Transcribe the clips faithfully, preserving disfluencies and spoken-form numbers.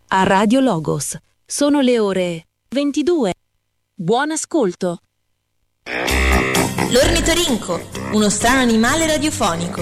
a Radio Logos. Sono le ore ventidue. Buon ascolto. L'ornitorinco, uno strano animale radiofonico.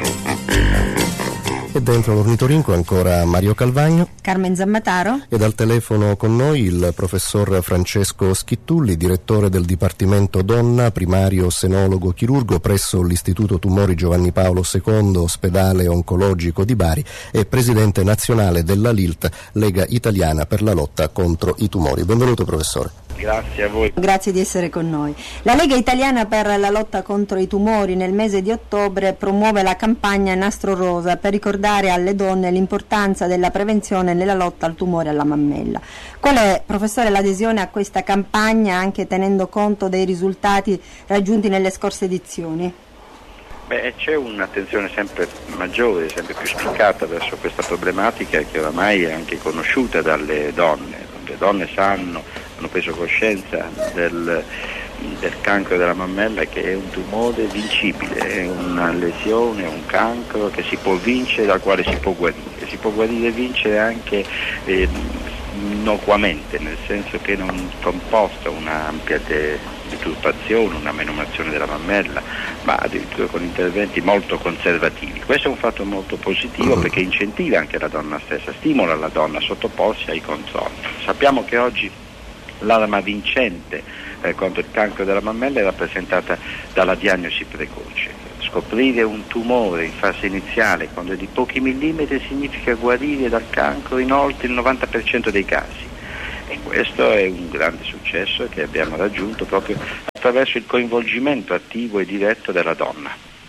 E dentro l'ornitorinco ancora Mario Calvagno, Carmen Zammataro ed al telefono con noi il professor Francesco Schittulli, direttore del Dipartimento Donna, primario senologo chirurgo presso l'Istituto Tumori Giovanni Paolo secondo, ospedale oncologico di Bari, e presidente nazionale della L I L T, Lega Italiana per la lotta contro i tumori. Benvenuto professore. Grazie a voi. Grazie di essere con noi. La Lega Italiana per la lotta contro i tumori nel mese di ottobre promuove la campagna Nastro Rosa per ricordare alle donne l'importanza della prevenzione nella lotta al tumore alla mammella. Qual è, professore, l'adesione a questa campagna, anche tenendo conto dei risultati raggiunti nelle scorse edizioni? Beh, c'è un'attenzione sempre maggiore, sempre più spiccata verso questa problematica che oramai è anche conosciuta dalle donne. Le donne sanno, hanno preso coscienza del, del cancro della mammella, che è un tumore vincibile, è una lesione, un cancro che si può vincere, dal quale si può guarire. Si può guarire e vincere anche eh, innocuamente, nel senso che non comporta un'ampia deturpazione, una menomazione della mammella, ma addirittura con interventi molto conservativi. Questo è un fatto molto positivo perché incentiva anche la donna stessa, stimola la donna a sottoporsi ai controlli. Sappiamo che oggi l'arma vincente eh, contro il cancro della mammella è rappresentata dalla diagnosi precoce. Scoprire un tumore in fase iniziale, quando è di pochi millimetri, significa guarire dal cancro in oltre il novanta per cento dei casi. E questo è un grande successo che abbiamo raggiunto proprio attraverso il coinvolgimento attivo e diretto della donna.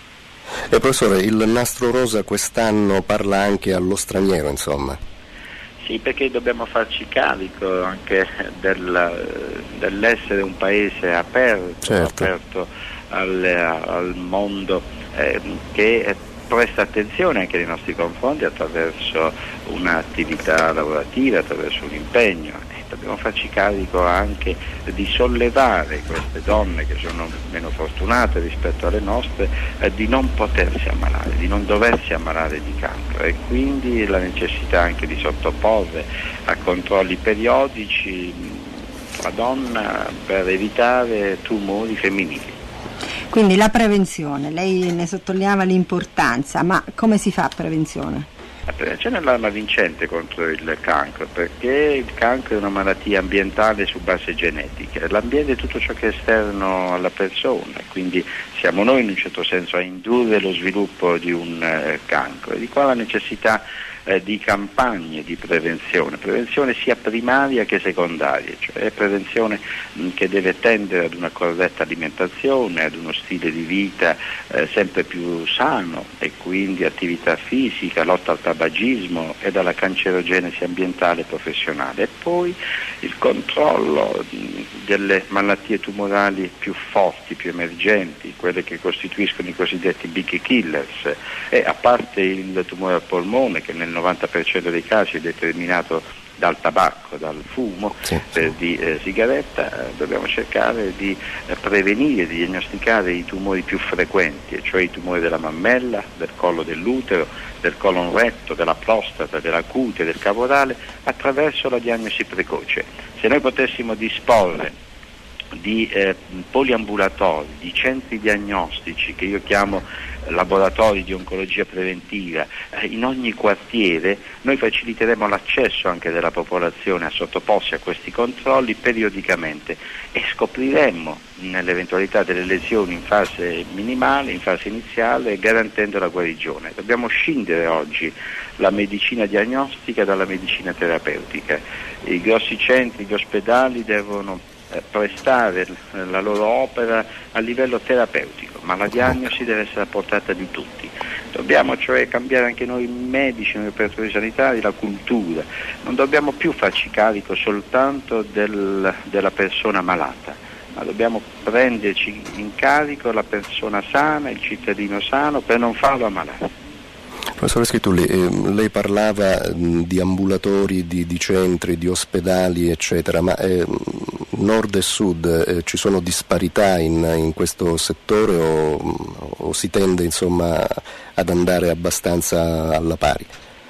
E professore, il Nastro Rosa quest'anno parla anche allo straniero, insomma. Sì, perché dobbiamo farci carico anche del, dell'essere un paese aperto, certo. aperto al, al mondo eh, che presta attenzione anche nei nostri confronti attraverso un'attività lavorativa, attraverso un impegno. Dobbiamo farci carico anche di sollevare queste donne che sono meno fortunate rispetto alle nostre eh, di non potersi ammalare, di non doversi ammalare di cancro, e quindi la necessità anche di sottoporre a controlli periodici la donna per evitare tumori femminili. Quindi la prevenzione, lei ne sottolineava l'importanza, ma come si fa prevenzione? La prevenzione è l'arma vincente contro il cancro, perché il cancro è una malattia ambientale su base genetica. L'ambiente è tutto ciò che è esterno alla persona, quindi siamo noi in un certo senso a indurre lo sviluppo di un eh, cancro, e di qua la necessità eh, di campagne di prevenzione, prevenzione sia primaria che secondaria, cioè prevenzione mh, che deve tendere ad una corretta alimentazione, ad uno stile di vita eh, sempre più sano, e quindi attività fisica, lotta al tabagismo e alla cancerogenesi ambientale e professionale, e poi il controllo mh, delle malattie tumorali più forti, più emergenti, quelle che costituiscono i cosiddetti big killers, e a parte il tumore al polmone, che nel novanta per cento dei casi è determinato dal tabacco, dal fumo sì, eh, di eh, sigaretta, eh, dobbiamo cercare di eh, prevenire, di diagnosticare i tumori più frequenti, cioè i tumori della mammella, del collo dell'utero, del colon retto, della prostata, della cute, del cavorale, attraverso la diagnosi precoce. Se noi potessimo disporre di eh, poliambulatori, di centri diagnostici, che io chiamo laboratori di oncologia preventiva, eh, in ogni quartiere, noi faciliteremo l'accesso anche della popolazione a sottoporsi a questi controlli periodicamente, e scopriremmo nell'eventualità delle lesioni in fase minimale, in fase iniziale, garantendo la guarigione. Dobbiamo scindere oggi la medicina diagnostica dalla medicina terapeutica. I grossi centri, gli ospedali devono prestare la loro opera a livello terapeutico, ma la diagnosi deve essere a portata di tutti. Dobbiamo cioè cambiare anche noi medici, noi operatori sanitari, la cultura. Non dobbiamo più farci carico soltanto del, della persona malata, ma dobbiamo prenderci in carico la persona sana, il cittadino sano, per non farlo ammalare. Professore Schittulli, eh, lei parlava mh, di ambulatori, di, di centri, di ospedali, eccetera, ma eh, nord e sud eh, ci sono disparità in, in questo settore o, o si tende insomma ad andare abbastanza alla pari?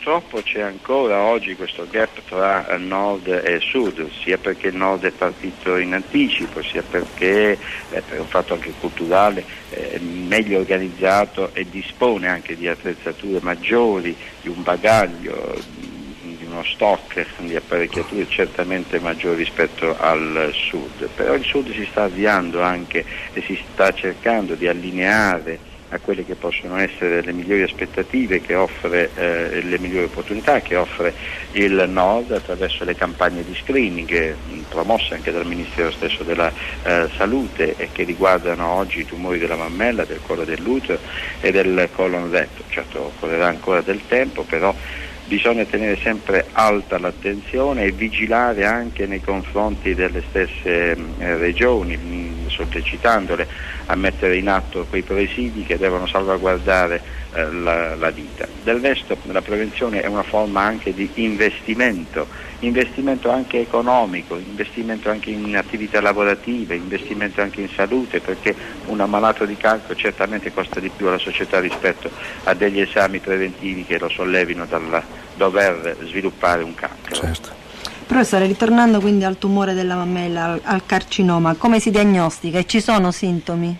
purtroppo c'è ancora oggi questo gap tra nord e sud, sia perché il nord è partito in anticipo, sia perché eh, per un fatto anche culturale è meglio organizzato e dispone anche di attrezzature maggiori, di un bagaglio, di uno stock di apparecchiature certamente maggiore rispetto al sud. Però il sud si sta avviando anche e si sta cercando di allineare a quelle che possono essere le migliori aspettative che offre, eh, le migliori opportunità che offre il Nord attraverso le campagne di screening eh, promosse anche dal Ministero stesso della eh, Salute e che riguardano oggi i tumori della mammella, del collo dell'utero e del colon retto. Certo, occorrerà ancora del tempo, però bisogna tenere sempre alta l'attenzione e vigilare anche nei confronti delle stesse eh, regioni, mh, sollecitandole a mettere in atto quei presidi che devono salvaguardare eh, la, la vita. Del resto la prevenzione è una forma anche di investimento, investimento anche economico, investimento anche in attività lavorative, investimento anche in salute, perché un ammalato di cancro certamente costa di più alla società rispetto a degli esami preventivi che lo sollevino dal dover sviluppare un cancro. Certo. Professore, ritornando quindi al tumore della mammella, al, al carcinoma, come si diagnostica e ci sono sintomi?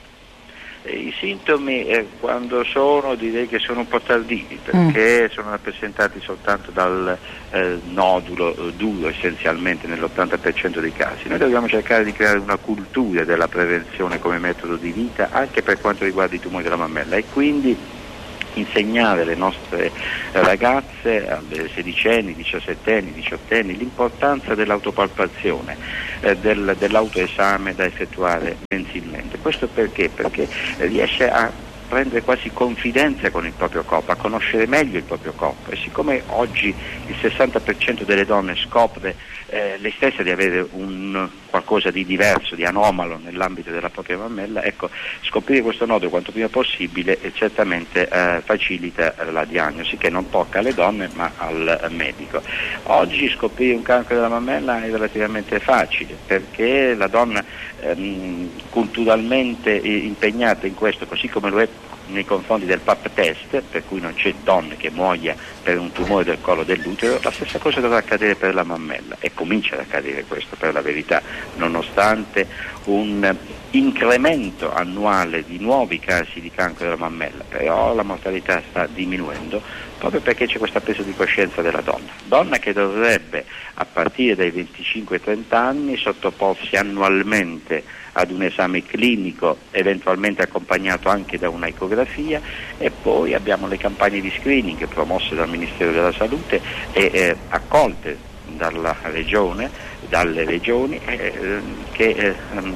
I sintomi eh, quando sono direi che sono un po' tardivi perché mm. sono rappresentati soltanto dal eh, nodulo eh, duro essenzialmente nell'ottanta per cento dei casi. Noi dobbiamo cercare di creare una cultura della prevenzione come metodo di vita anche per quanto riguarda i tumori della mammella e quindi insegnare alle nostre ragazze, alle sedicenni, diciassettenni, diciottenni, l'importanza dell'autopalpazione, eh, del, dell'autoesame da effettuare mensilmente. Questo perché? Perché riesce a prendere quasi confidenza con il proprio corpo, a conoscere meglio il proprio corpo e siccome oggi il sessanta per cento delle donne scopre eh, lei stessa di avere un qualcosa di diverso, di anomalo nell'ambito della propria mammella, ecco, scoprire questo nodo quanto prima possibile e certamente eh, facilita la diagnosi che non tocca alle donne ma al medico. Oggi scoprire un cancro della mammella è relativamente facile perché la donna ehm, culturalmente impegnata in questo, così come lo è nei confronti del pap test, per cui non c'è donna che muoia per un tumore del collo dell'utero, la stessa cosa dovrà accadere per la mammella e comincia ad accadere questo per la verità, nonostante un incremento annuale di nuovi casi di cancro della mammella, però la mortalità sta diminuendo proprio perché c'è questa presa di coscienza della donna, donna che dovrebbe a partire dai venticinque trenta anni sottoporsi annualmente ad un esame clinico eventualmente accompagnato anche da una ecografia e poi abbiamo le campagne di screening promosse dal Ministero della Salute e eh, accolte dalla regione, dalle regioni eh, che eh,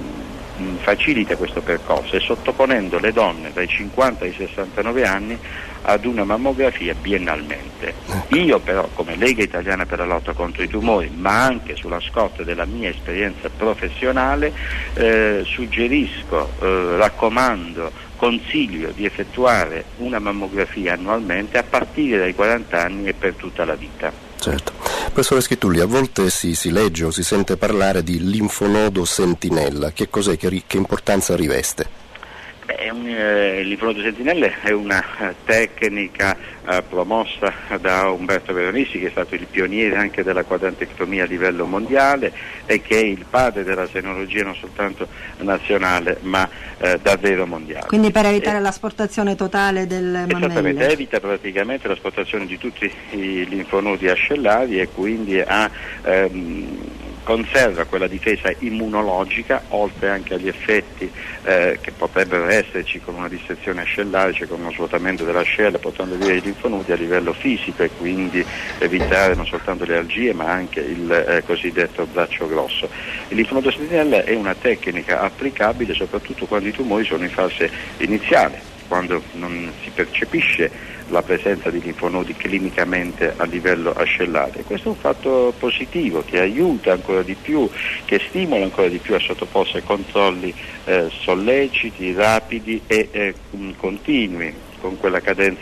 facilita questo percorso e sottoponendo le donne dai cinquanta ai sessantanove anni ad una mammografia biennalmente. Io però come Lega Italiana per la lotta contro i tumori, ma anche sulla scorta della mia esperienza professionale, eh, suggerisco, eh, raccomando, consiglio di effettuare una mammografia annualmente a partire dai quaranta anni e per tutta la vita. Certo. Professore Schittulli, a volte si, si legge o si sente parlare di linfonodo sentinella, che cos'è, che, che importanza riveste? Beh, un, eh, il linfonodo sentinella è una uh, tecnica uh, promossa da Umberto Veronesi, che è stato il pioniere anche della quadrantectomia a livello mondiale e che è il padre della senologia non soltanto nazionale ma uh, davvero mondiale. Quindi per evitare eh, l'asportazione totale delle mammelle? Esattamente, evita praticamente l'asportazione di tutti i linfonodi ascellari e quindi ha um, conserva quella difesa immunologica, oltre anche agli effetti eh, che potrebbero esserci con una dissezione ascellare, cioè con uno svuotamento dell'ascella, portando via i linfonodi a livello fisico e quindi evitare non soltanto le algie ma anche il eh, cosiddetto braccio grosso. Il linfonodo sentinella è una tecnica applicabile soprattutto quando i tumori sono in fase iniziale, quando non si percepisce la presenza di linfonodi clinicamente a livello ascellare. Questo è un fatto positivo che aiuta ancora di più, che stimola ancora di più a sottoporsi a controlli eh, solleciti, rapidi e eh, continui, con quella cadenza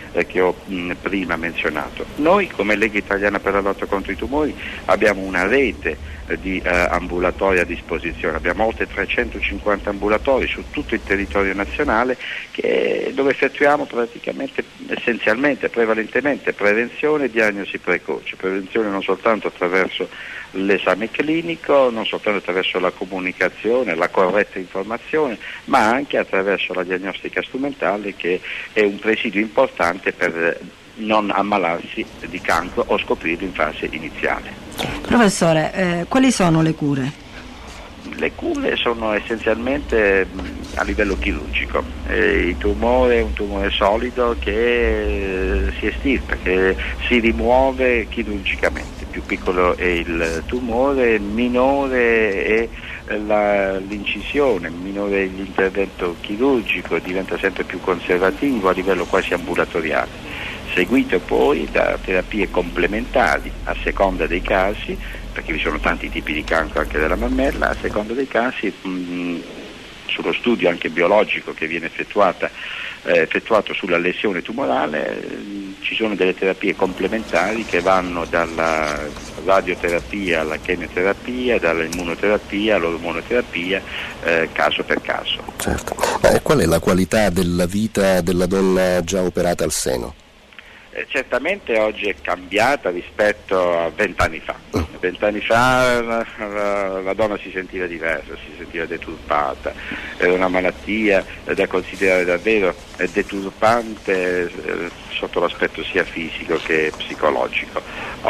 eh, che ho mh, prima menzionato. Noi come Lega Italiana per la lotta contro i tumori abbiamo una rete di eh, ambulatori a disposizione, abbiamo oltre trecentocinquanta ambulatori su tutto il territorio nazionale che, dove effettuiamo praticamente, essenzialmente, prevalentemente prevenzione e diagnosi precoce, prevenzione non soltanto attraverso l'esame clinico, non soltanto attraverso la comunicazione, la corretta informazione, ma anche attraverso la diagnostica strumentale, che è un presidio importante per non ammalarsi di cancro o scoprirlo in fase iniziale. Professore, eh, quali sono le cure? Le cure sono essenzialmente mh, a livello chirurgico. Eh, il tumore è un tumore solido che eh, si estirpa, che si rimuove chirurgicamente. Più piccolo è il tumore, minore è la, l'incisione, minore è l'intervento chirurgico, diventa sempre più conservativo a livello quasi ambulatoriale, seguito poi da terapie complementari a seconda dei casi, perché vi sono tanti tipi di cancro anche della mammella, a seconda dei casi mh, sullo studio anche biologico che viene effettuata, eh, effettuato sulla lesione tumorale, eh, ci sono delle terapie complementari che vanno dalla radioterapia alla chemioterapia, dall'immunoterapia all'ormonoterapia, eh, caso per caso. Certo. Ma qual è la qualità della vita della donna già operata al seno? Eh, certamente oggi è cambiata rispetto a vent'anni fa. Vent'anni fa la, la, la donna si sentiva diversa, si sentiva deturpata, era una malattia eh, da considerare davvero eh, deturpante eh, sotto l'aspetto sia fisico che psicologico.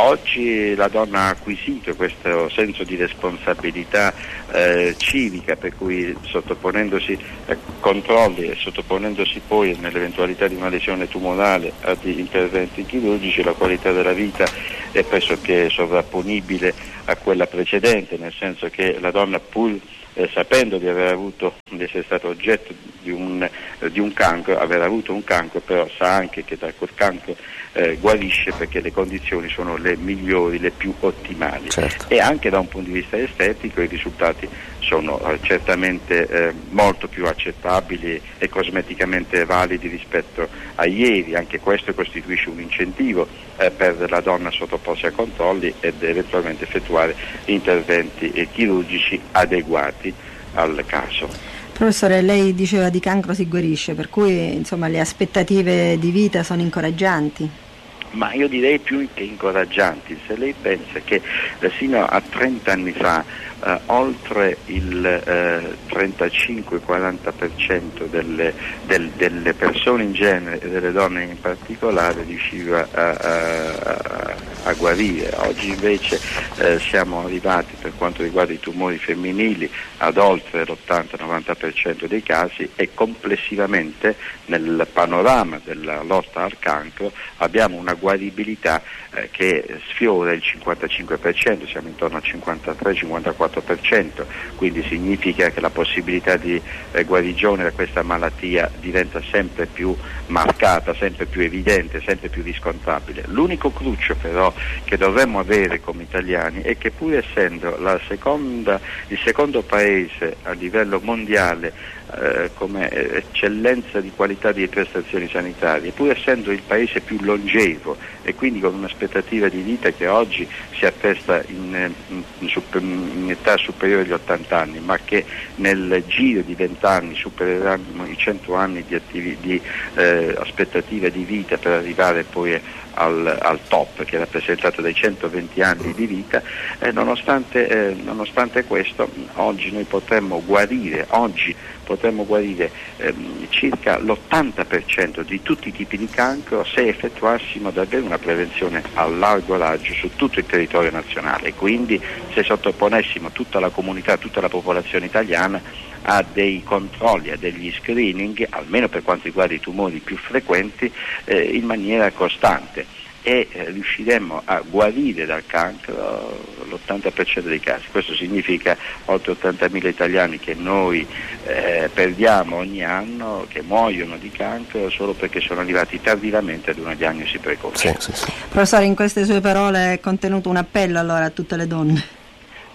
Oggi la donna ha acquisito questo senso di responsabilità eh, civica, per cui sottoponendosi a controlli e sottoponendosi poi nell'eventualità di una lesione tumorale ad interventi chirurgici, la qualità della vita è pressoché sovrapponibile a quella precedente, nel senso che la donna, pur eh, sapendo di aver avuto, di essere stato oggetto di un, eh, di un cancro, aver avuto un cancro, però sa anche che da quel cancro eh, guarisce, perché le condizioni sono le migliori, le più ottimali. Certo. E anche da un punto di vista estetico i risultati sono eh, certamente eh, molto più accettabili e cosmeticamente validi rispetto a ieri. Anche questo costituisce un incentivo eh, per la donna a sottoporsi a controlli ed eventualmente effettuare interventi eh, chirurgici adeguati al caso. Professore, lei diceva di cancro si guarisce, per cui insomma le aspettative di vita sono incoraggianti. Ma io direi più che incoraggianti. Se lei pensa che eh, sino a trenta anni fa eh, oltre il eh, trentacinque quaranta per cento delle, del, delle persone in genere e delle donne in particolare riusciva a, a, a guarire, oggi invece eh, siamo arrivati, per quanto riguarda i tumori femminili, ad oltre l'ottanta novanta per cento dei casi, e complessivamente nel panorama della lotta al cancro abbiamo una guaribilità eh, che sfiora il cinquantacinque per cento, siamo intorno al cinquantatré cinquantaquattro per cento, quindi significa che la possibilità di eh, guarigione da questa malattia diventa sempre più marcata, sempre più evidente, sempre più riscontrabile. L'unico cruccio però che dovremmo avere come italiani è che, pur essendo la seconda, il secondo paese a livello mondiale Eh, come eccellenza di qualità di prestazioni sanitarie, pur essendo il paese più longevo e quindi con un'aspettativa di vita che oggi si attesta in, in, in età superiore agli ottanta anni, ma che nel giro di venti anni supereranno i cento anni di, attivi, di eh, aspettativa di vita, per arrivare poi al, al top, che è rappresentato dai centoventi anni di vita, eh, nonostante, eh, nonostante questo oggi noi potremmo guarire, oggi potremmo guarire ehm, circa l'ottanta per cento di tutti i tipi di cancro se effettuassimo davvero una prevenzione a largo raggio su tutto il territorio nazionale, quindi se sottoponessimo tutta la comunità, tutta la popolazione italiana a dei controlli, a degli screening, almeno per quanto riguarda i tumori più frequenti, eh, in maniera costante, e eh, riusciremmo a guarire dal cancro l'ottanta per cento dei casi. Questo significa oltre ottantamila italiani che noi eh, perdiamo ogni anno, che muoiono di cancro solo perché sono arrivati tardivamente ad una diagnosi precoce. Sì, sì, sì. Professore, in queste sue parole è contenuto un appello allora a tutte le donne.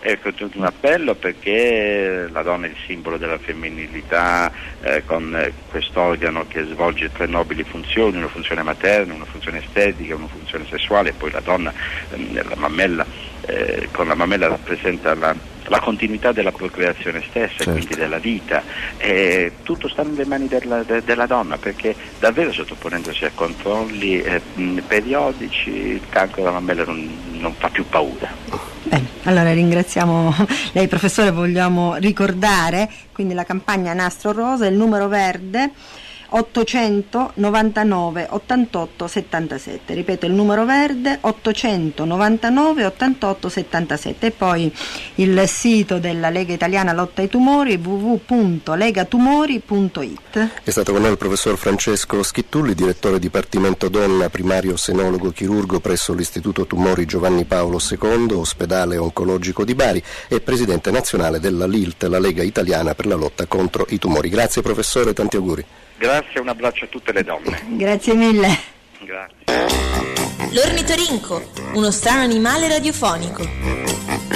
È contenuto un appello perché la donna è il simbolo della femminilità, eh, con eh, quest'organo che svolge tre nobili funzioni, una funzione materna, una funzione estetica, una funzione sessuale, e poi la donna, ehm, la mammella, eh, con la mammella rappresenta la, la continuità della procreazione stessa, certo. E quindi della vita. E tutto sta nelle mani della, de, della donna, perché davvero sottoponendosi a controlli eh, periodici il cancro della mammella non, non fa più paura. Bene, allora ringraziamo lei professore, vogliamo ricordare quindi la campagna Nastro Rosa, il numero verde ottocentonovantanove ottantotto settantasette, ripeto il numero verde ottocentonovantanove ottantotto settantasette, e poi il sito della Lega Italiana Lotta ai Tumori w w w punto legatumori punto i t. È stato con noi il professor Francesco Schittulli, direttore Dipartimento Donna, primario senologo chirurgo presso l'Istituto Tumori Giovanni Paolo secondo, ospedale oncologico di Bari, e presidente nazionale della L I L T, la Lega Italiana per la lotta contro i tumori. Grazie professore, tanti auguri. Grazie, un abbraccio a tutte le donne. Grazie mille. Grazie. L'ornitorinco, uno strano animale radiofonico.